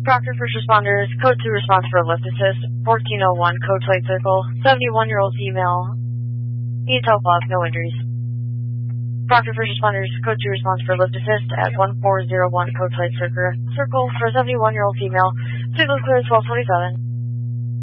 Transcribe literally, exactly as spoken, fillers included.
Proctor First Responders, Code two response for a lift assist, fourteen oh one, Code Flight Circle, seventy-one-year-old female, needs help off, no injuries. Proctor First Responders, Code two response for a lift assist at one four zero one, Code Flight Circle, Circle for a seventy-one-year-old female, signal clear twelve twenty-seven.